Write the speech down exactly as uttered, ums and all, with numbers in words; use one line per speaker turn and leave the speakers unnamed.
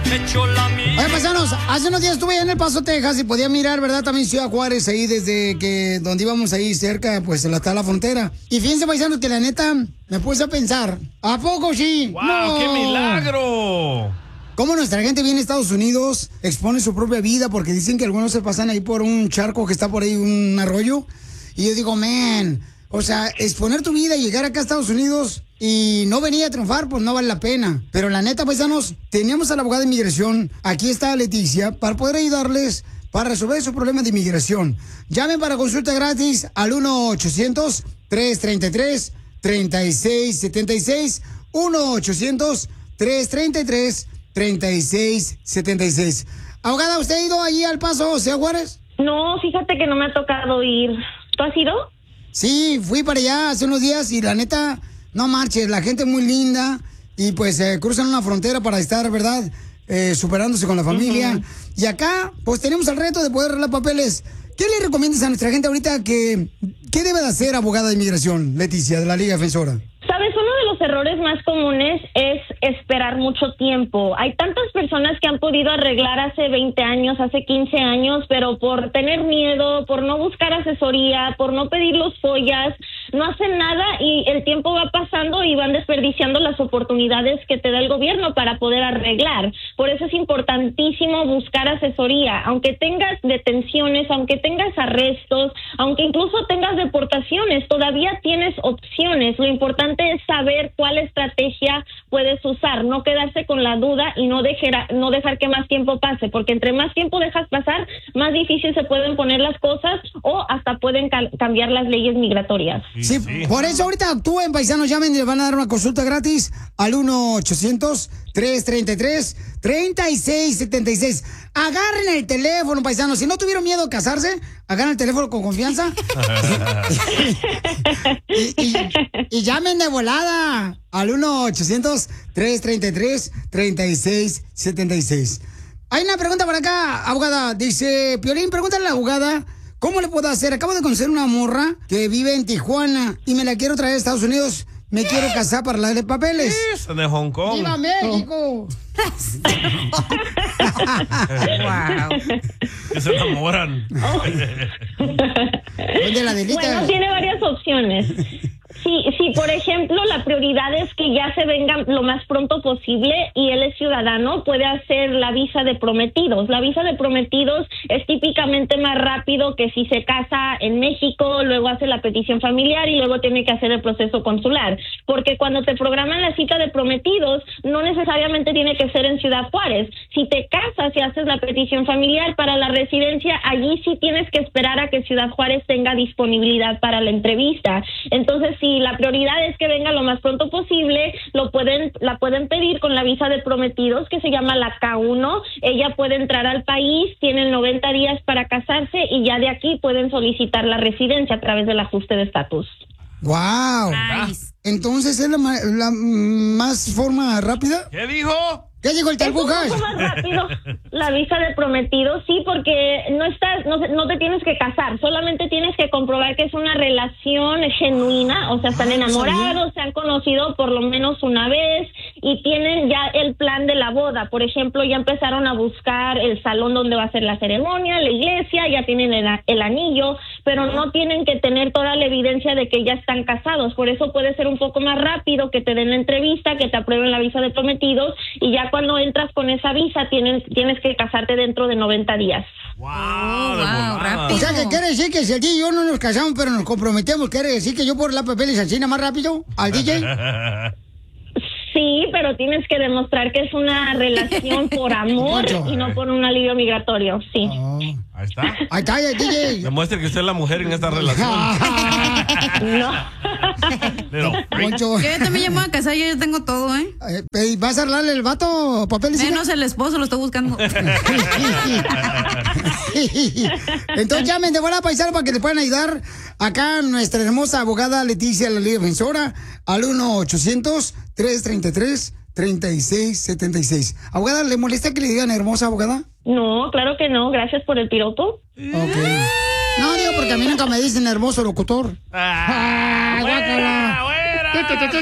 Oye, paisanos, hace unos días estuve allá en El Paso, Texas, y podía mirar, ¿verdad? También Ciudad Juárez, ahí desde que donde íbamos ahí cerca, pues está la frontera. Y fíjense, paisanos, que la neta me puse a pensar, ¿a poco sí?
¡Wow,
¡No!
qué milagro!
Cómo nuestra gente viene a Estados Unidos, expone su propia vida, porque dicen que algunos se pasan ahí por un charco que está por ahí, un arroyo. Y yo digo, man, o sea, exponer tu vida y llegar acá a Estados Unidos y no venir a triunfar, pues no vale la pena. Pero la neta, paisanos, teníamos a la abogada de inmigración, aquí está Leticia, para poder ayudarles para resolver su problema de inmigración. Llamen para consulta gratis al uno ochocientos, tres treinta y tres, treinta y seis setenta y seis, uno ochocientos, tres treinta y tres, treinta y seis setenta y seis. Abogada, ¿usted ha ido allí al Paso, Ciudad Juárez?
No, fíjate que no me ha tocado ir. ¿Tú has ido?
Sí, fui para allá hace unos días y la neta, no marches, la gente es muy linda y pues eh, cruzan una frontera para estar, ¿verdad? Eh, superándose con la familia. Uh-huh. Y acá, pues tenemos el reto de poder arreglar papeles. ¿Qué le recomiendas a nuestra gente ahorita que, qué debe de hacer abogada de inmigración, Leticia, de la Liga Defensora?
¿Sabes? Uno de los errores más comunes es esperar mucho tiempo. Hay tantas personas que han podido arreglar hace veinte años, hace quince años, pero por tener miedo, por no buscar asesoría, por no pedir los follas, no hacen nada y el tiempo va pasando y van desperdiciando las oportunidades que te da el gobierno para poder arreglar. Por eso es importantísimo buscar asesoría. Aunque tengas detenciones, aunque tengas arrestos, aunque incluso tengas deportaciones, todavía tienes opciones. Lo importante es saber cuál estrategia puedes usar, no quedarse con la duda y no dejar, no dejar que más tiempo pase, porque entre más tiempo dejas pasar, más difícil se pueden poner las cosas o hasta pueden cal- cambiar las leyes migratorias.
Sí, sí, por eso ahorita actúen, paisanos, llamen y les van a dar una consulta gratis al uno ochocientos, tres treinta y tres, treinta y seis setenta y seis. Agarren el teléfono, paisanos. Si no tuvieron miedo a casarse, agarren el teléfono con confianza. y, y, y llamen de volada al uno ochocientos, tres treinta y tres, treinta y seis setenta y seis. Hay una pregunta por acá, abogada. Dice, Piolín, pregúntale a la abogada, ¿cómo le puedo hacer? Acabo de conocer una morra que vive en Tijuana y me la quiero traer a Estados Unidos. Me quiero casar para darle papeles.
Eso de Hong Kong.
¡Viva México!
Wow. Que se enamoran.
Oh.
¿Dónde la delita?
Bueno, tiene varias opciones. Sí, sí, por ejemplo, la prioridad es que ya se venga lo más pronto posible y él es ciudadano, puede hacer la visa de prometidos. La visa de prometidos es típicamente más rápido que si se casa en México, luego hace la petición familiar y luego tiene que hacer el proceso consular. Porque cuando te programan la cita de prometidos, no necesariamente tiene que ser en Ciudad Juárez. Si te casas y haces la petición familiar para la residencia, allí sí tienes que esperar a que Ciudad Juárez tenga disponibilidad para la entrevista. Entonces, si la prioridad es que venga lo más pronto posible, lo pueden, la pueden pedir con la visa de prometidos que se llama la K uno. Ella puede entrar al país, tienen noventa días para casarse y ya de aquí pueden solicitar la residencia a través del ajuste de estatus.
¡Wow! Nice. Entonces es la, ma- la más forma rápida.
¿Qué dijo?
¿Qué dijo el Talbujas?
Es un poco más rápido la visa de prometido, sí, porque no estás, no, no te tienes que casar, solamente tienes que comprobar que es una relación genuina, o sea, están enamorados, se han conocido por lo menos una vez y tienen ya el plan de la boda. Por ejemplo, ya empezaron a buscar el salón donde va a ser la ceremonia, la iglesia, ya tienen el, el anillo, pero no tienen que tener toda la evidencia de que ya están casados. Por eso puede ser un poco más rápido que te den la entrevista, que te aprueben la visa de prometidos y ya cuando entras con esa visa tienes, tienes que casarte dentro de noventa días.
¡Wow!
Oh,
wow
rápido. O sea, que quiere decir que si el D J y yo no nos casamos, pero nos comprometemos, ¿quiere decir que yo por la papeles así más rápido al D J?
Sí, pero tienes que demostrar que es una relación por amor y no por un alivio migratorio, sí.
Oh.
Ahí está.
Ahí está, D J.
Demuestre que usted es la mujer en esta relación.
No.
Pero,
Poncho.
Yo también llamo a casar, yo ya tengo todo, ¿eh?
Eh, ¿Vas a arreglarle el vato papeles?
Menos el esposo, lo estoy buscando.
Entonces llamen de buena paisano para que te puedan ayudar acá nuestra hermosa abogada Leticia, la Liga Defensora, al uno ochocientos, tres treinta y tres, treinta y seis setenta y seis. Abogada, ¿le molesta que le digan hermosa, abogada?
No, claro que no, gracias por el piropo.
Ok. No, digo porque a mí nunca me dicen hermoso locutor.
Ah,
ah,
¡Fuera, fuera!